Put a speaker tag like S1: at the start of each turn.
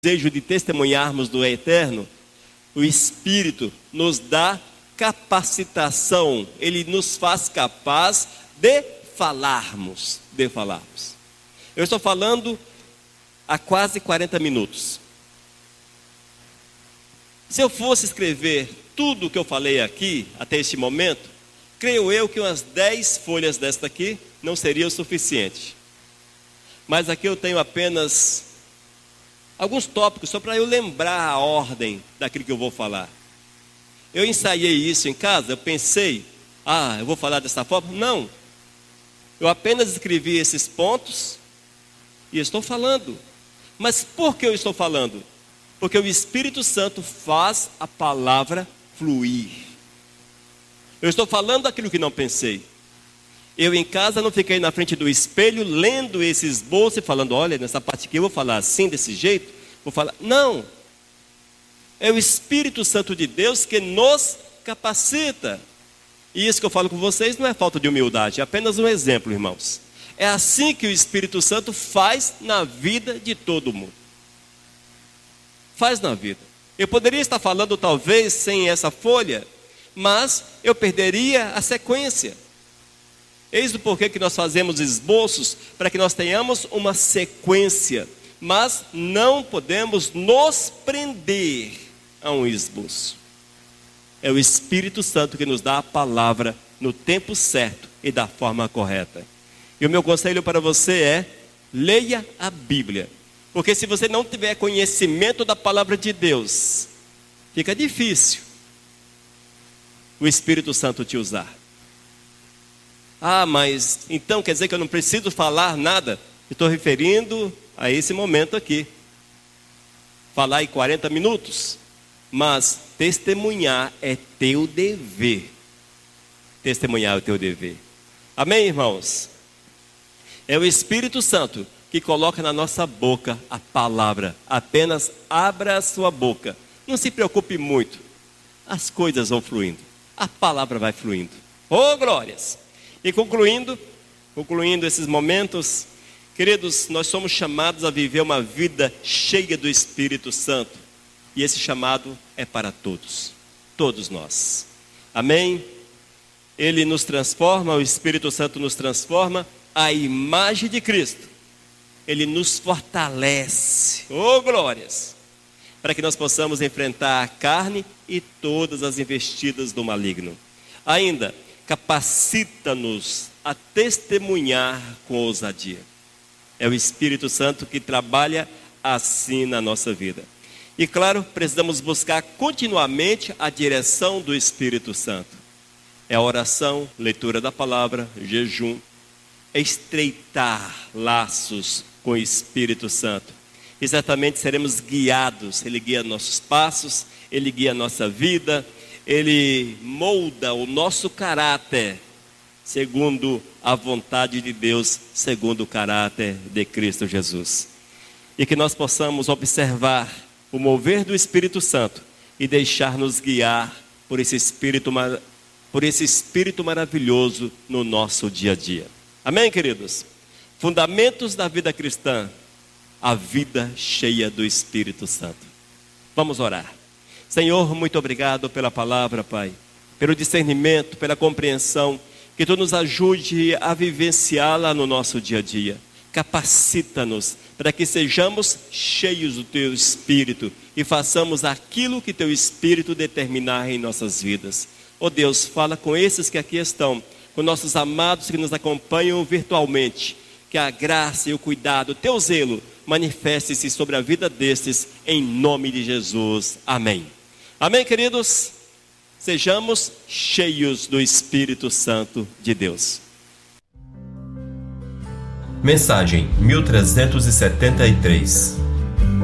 S1: desejo de testemunharmos do eterno, o Espírito nos dá capacitação, ele nos faz capaz de falarmos. Eu estou falando há quase 40 minutos. Se eu fosse escrever tudo o que eu falei aqui, até este momento, creio eu que umas 10 folhas desta aqui não seria o suficiente. Mas aqui eu tenho apenas alguns tópicos, só para eu lembrar a ordem daquilo que eu vou falar. Eu ensaiei isso em casa, eu pensei, eu vou falar dessa forma. Não, eu apenas escrevi esses pontos e estou falando. Mas por que eu estou falando? Porque o Espírito Santo faz a palavra fluir. Eu estou falando aquilo que não pensei. Eu em casa não fiquei na frente do espelho lendo esse esboço e falando, olha, nessa parte aqui eu vou falar assim, desse jeito, vou falar. Não. É o Espírito Santo de Deus que nos capacita. E isso que eu falo com vocês não é falta de humildade, é apenas um exemplo, irmãos. É assim que o Espírito Santo faz na vida de todo mundo. Faz na vida. Eu poderia estar falando talvez sem essa folha, mas eu perderia a sequência. Eis o porquê que nós fazemos esboços, para que nós tenhamos uma sequência. Mas não podemos nos prender a um esboço. É o Espírito Santo que nos dá a palavra no tempo certo e da forma correta. E o meu conselho para você é, leia a Bíblia. Porque se você não tiver conhecimento da palavra de Deus, fica difícil o Espírito Santo te usar. Mas então quer dizer que eu não preciso falar nada? Estou referindo a esse momento aqui. Falar em 40 minutos. Mas testemunhar é teu dever. Testemunhar é o teu dever. Amém, irmãos? É o Espírito Santo que coloca na nossa boca a palavra. Apenas abra a sua boca. Não se preocupe muito. As coisas vão fluindo. A palavra vai fluindo. Oh, glórias! E concluindo esses momentos, queridos, nós somos chamados a viver uma vida cheia do Espírito Santo. E esse chamado é para todos. Todos nós. Amém? Ele nos transforma, o Espírito Santo nos transforma à imagem de Cristo. Ele nos fortalece. Oh, glórias! Para que nós possamos enfrentar a carne e todas as investidas do maligno. Ainda, capacita-nos a testemunhar com ousadia. É o Espírito Santo que trabalha assim na nossa vida. E claro, precisamos buscar continuamente a direção do Espírito Santo. É a oração, leitura da palavra, jejum. É estreitar laços com o Espírito Santo. E certamente seremos guiados. Ele guia nossos passos, Ele guia a nossa vida. Ele molda o nosso caráter segundo a vontade de Deus, segundo o caráter de Cristo Jesus. E que nós possamos observar o mover do Espírito Santo e deixar-nos guiar por esse Espírito maravilhoso no nosso dia a dia. Amém, queridos? Fundamentos da vida cristã, a vida cheia do Espírito Santo. Vamos orar. Senhor, muito obrigado pela palavra, Pai, pelo discernimento, pela compreensão, que Tu nos ajude a vivenciá-la no nosso dia a dia. Capacita-nos para que sejamos cheios do Teu Espírito e façamos aquilo que Teu Espírito determinar em nossas vidas. Ó Deus, fala com esses que aqui estão, com nossos amados que nos acompanham virtualmente, que a graça e o cuidado, o Teu zelo, manifeste-se sobre a vida destes, em nome de Jesus. Amém. Amém, queridos? Sejamos cheios do Espírito Santo de Deus.
S2: Mensagem 1373